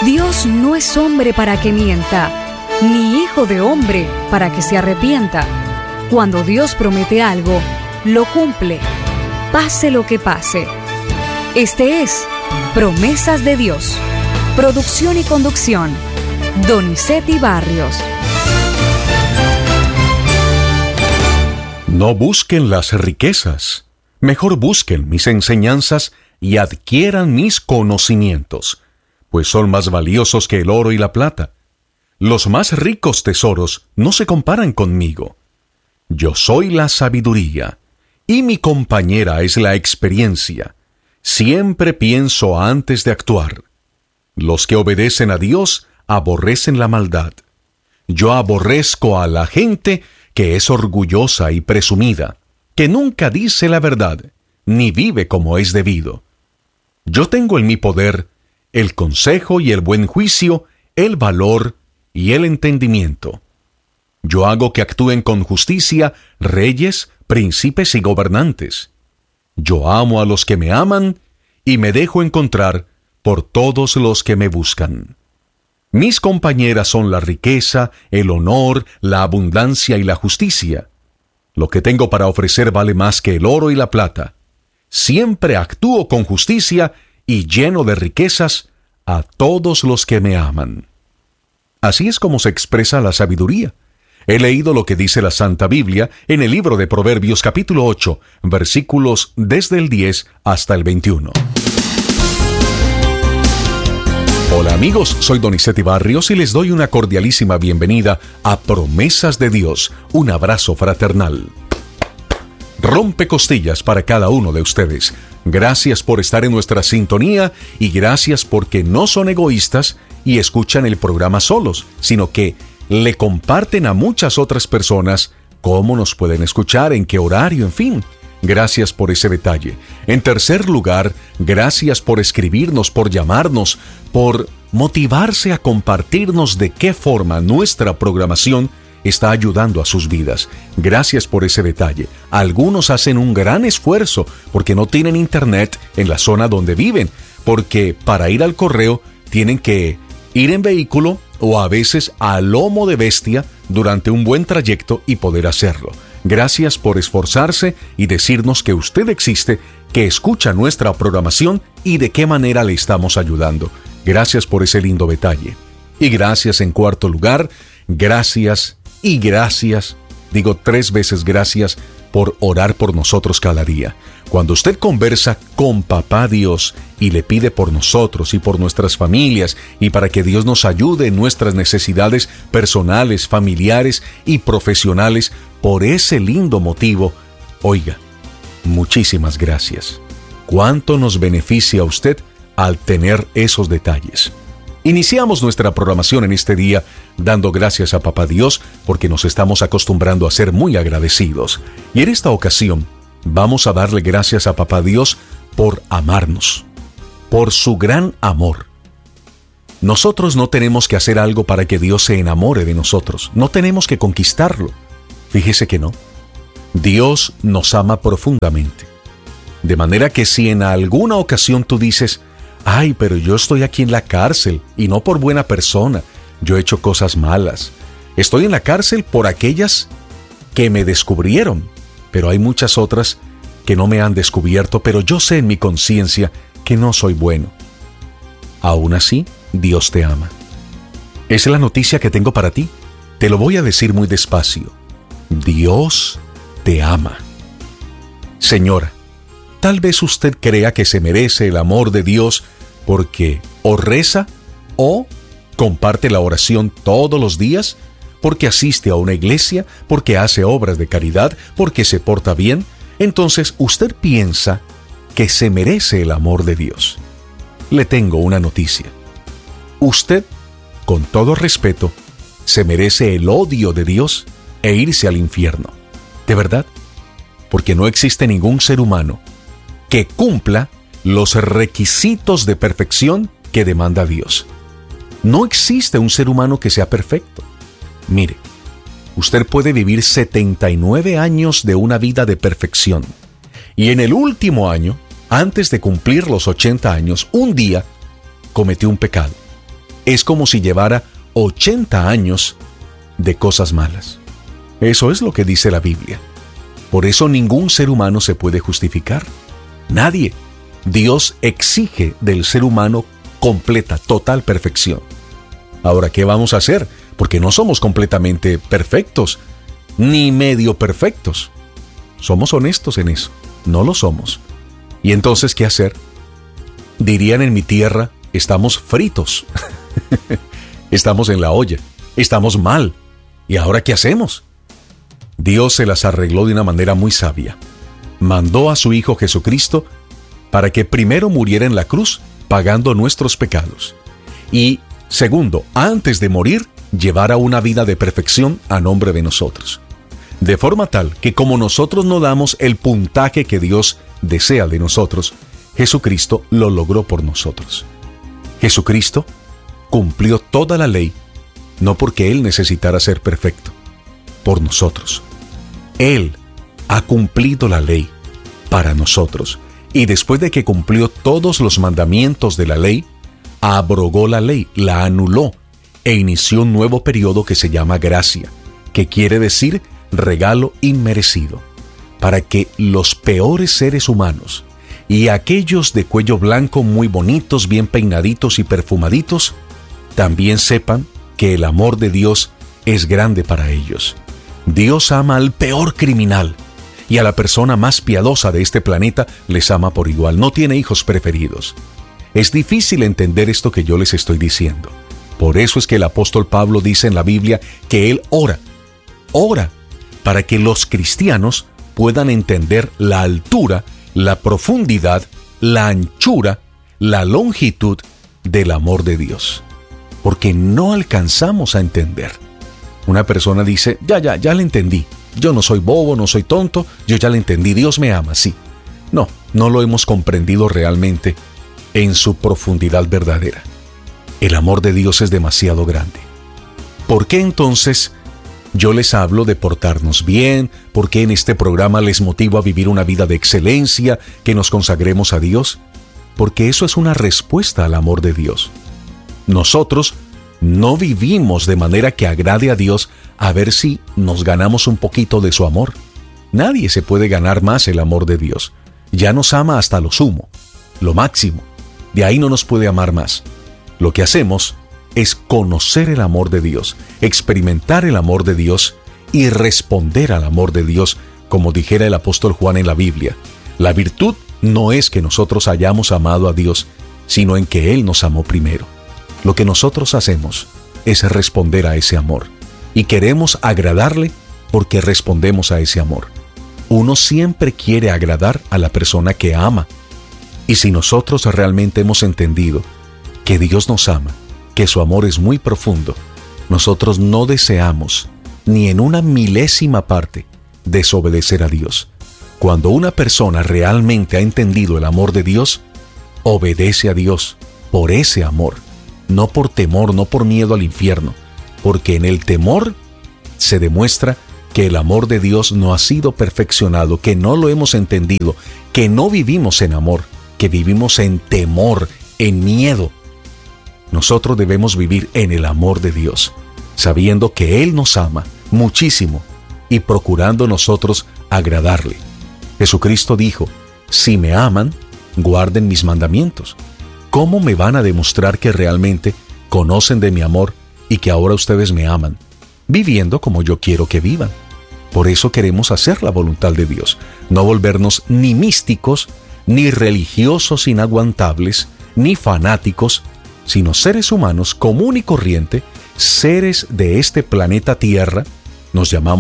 Dios no es hombre para que mienta, ni hijo de hombre para que se arrepienta. Cuando Dios promete algo, lo cumple, pase lo que pase. Este es Promesas de Dios. Producción y conducción, Donizetti Barrios. No busquen las riquezas, mejor busquen mis enseñanzas y adquieran mis conocimientos, pues son más valiosos que el oro y la plata. Los más ricos tesoros no se comparan conmigo. Yo soy la sabiduría, y mi compañera es la experiencia. Siempre pienso antes de actuar. Los que obedecen a Dios aborrecen la maldad. Yo aborrezco a la gente que es orgullosa y presumida, que nunca dice la verdad, ni vive como es debido. Yo tengo en mi poder el consejo y el buen juicio, el valor y el entendimiento. Yo hago que actúen con justicia reyes, príncipes y gobernantes. Yo amo a los que me aman y me dejo encontrar por todos los que me buscan. Mis compañeras son la riqueza, el honor, la abundancia y la justicia. Lo que tengo para ofrecer vale más que el oro y la plata. Siempre actúo con justicia y lleno de riquezas a todos los que me aman. Así es como se expresa la sabiduría. He leído lo que dice la Santa Biblia en el libro de Proverbios capítulo 8, versículos desde el 10 hasta el 21. Hola amigos, soy Donizetti Barrios y les doy una cordialísima bienvenida a Promesas de Dios, un abrazo fraternal. Rompe costillas para cada uno de ustedes. Gracias por estar en nuestra sintonía y gracias porque no son egoístas y escuchan el programa solos, sino que le comparten a muchas otras personas cómo nos pueden escuchar, en qué horario, en fin. Gracias por ese detalle. En tercer lugar, gracias por escribirnos, por llamarnos, por motivarse a compartirnos de qué forma nuestra programación está ayudando a sus vidas. Gracias por ese detalle. Algunos hacen un gran esfuerzo porque no tienen internet en la zona donde viven, porque para ir al correo tienen que ir en vehículo o a veces a lomo de bestia durante un buen trayecto y poder hacerlo. Gracias por esforzarse y decirnos que usted existe, que escucha nuestra programación y de qué manera le estamos ayudando. Gracias por ese lindo detalle. Y gracias en cuarto lugar, gracias y gracias, digo 3 veces gracias por orar por nosotros cada día. Cuando usted conversa con Papá Dios y le pide por nosotros y por nuestras familias y para que Dios nos ayude en nuestras necesidades personales, familiares y profesionales, por ese lindo motivo, oiga, muchísimas gracias. ¿Cuánto nos beneficia a usted al tener esos detalles? Iniciamos nuestra programación en este día dando gracias a Papá Dios porque nos estamos acostumbrando a ser muy agradecidos. Y en esta ocasión vamos a darle gracias a Papá Dios por amarnos, por su gran amor. Nosotros no tenemos que hacer algo para que Dios se enamore de nosotros. No tenemos que conquistarlo. Fíjese que no. Dios nos ama profundamente. De manera que si en alguna ocasión tú dices, ay, pero yo estoy aquí en la cárcel y no por buena persona, yo he hecho cosas malas. Estoy en la cárcel por aquellas que me descubrieron, pero hay muchas otras que no me han descubierto, pero yo sé en mi conciencia que no soy bueno. Aún así, Dios te ama. Esa es la noticia que tengo para ti. Te lo voy a decir muy despacio. Dios te ama. Señora, tal vez usted crea que se merece el amor de Dios porque o reza o comparte la oración todos los días, porque asiste a una iglesia, porque hace obras de caridad, porque se porta bien. Entonces usted piensa que se merece el amor de Dios. Le tengo una noticia. Usted, con todo respeto, se merece el odio de Dios e irse al infierno. ¿De verdad? Porque no existe ningún ser humano que cumpla los requisitos de perfección que demanda Dios. No existe un ser humano que sea perfecto. Mire, usted puede vivir 79 años de una vida de perfección y en el último año, antes de cumplir los 80 años, un día cometió un pecado. es como si llevara 80 años de cosas malas. Eso es lo que dice la Biblia. Por eso ningún ser humano se puede justificar. Nadie. Dios exige del ser humano completa, total perfección. Ahora, ¿qué vamos a hacer? Porque no somos completamente perfectos, ni medio perfectos. Somos honestos en eso. No lo somos. ¿Y entonces qué hacer? Dirían en mi tierra, estamos fritos. Estamos en la olla. Estamos mal. ¿Y ahora qué hacemos? Dios se las arregló de una manera muy sabia. Mandó a su Hijo Jesucristo para que primero muriera en la cruz pagando nuestros pecados. Y segundo, antes de morir, llevara una vida de perfección a nombre de nosotros. De forma tal que como nosotros no damos el puntaje que Dios desea de nosotros, Jesucristo lo logró por nosotros. Jesucristo cumplió toda la ley, no porque Él necesitara ser perfecto, por nosotros. Él ha cumplido la ley para nosotros, y después de que cumplió todos los mandamientos de la ley, abrogó la ley, la anuló, e inició un nuevo periodo que se llama gracia, que quiere decir regalo inmerecido, para que los peores seres humanos y aquellos de cuello blanco muy bonitos, bien peinaditos y perfumaditos, también sepan que el amor de Dios es grande para ellos. Dios ama al peor criminal y a la persona más piadosa de este planeta les ama por igual. No tiene hijos preferidos. Es difícil entender esto que yo les estoy diciendo. Por eso es que el apóstol Pablo dice en la Biblia que él ora para que los cristianos puedan entender la altura, la profundidad, la anchura, la longitud del amor de Dios. Porque no alcanzamos a entender. Una persona dice, ya le entendí. Yo no soy bobo, no soy tonto, yo ya le entendí, Dios me ama, sí. No lo hemos comprendido realmente en su profundidad verdadera. El amor de Dios es demasiado grande. ¿Por qué entonces yo les hablo de portarnos bien? ¿Por qué en este programa les motivo a vivir una vida de excelencia, que nos consagremos a Dios? Porque eso es una respuesta al amor de Dios. Nosotros no vivimos de manera que agrade a Dios a ver si nos ganamos un poquito de su amor. Nadie se puede ganar más el amor de Dios. Ya nos ama hasta lo sumo, lo máximo. De ahí no nos puede amar más. Lo que hacemos es conocer el amor de Dios, experimentar el amor de Dios y responder al amor de Dios, como dijera el apóstol Juan en la Biblia. La virtud no es que nosotros hayamos amado a Dios, sino en que Él nos amó primero. Lo que nosotros hacemos es responder a ese amor. Y queremos agradarle porque respondemos a ese amor. Uno siempre quiere agradar a la persona que ama. Y si nosotros realmente hemos entendido que Dios nos ama, que su amor es muy profundo, nosotros no deseamos ni en una milésima parte desobedecer a Dios. Cuando una persona realmente ha entendido el amor de Dios, obedece a Dios por ese amor. No por temor, no por miedo al infierno, porque en el temor se demuestra que el amor de Dios no ha sido perfeccionado, que no lo hemos entendido, que no vivimos en amor, que vivimos en temor, en miedo. Nosotros debemos vivir en el amor de Dios, sabiendo que Él nos ama muchísimo y procurando nosotros agradarle. Jesucristo dijo, si me aman, guarden mis mandamientos. ¿Cómo me van a demostrar que realmente conocen de mi amor y que ahora ustedes me aman? Viviendo como yo quiero que vivan. Por eso queremos hacer la voluntad de Dios, no volvernos ni místicos, ni religiosos inaguantables, ni fanáticos, sino seres humanos común y corriente, seres de este planeta Tierra, nos llamamos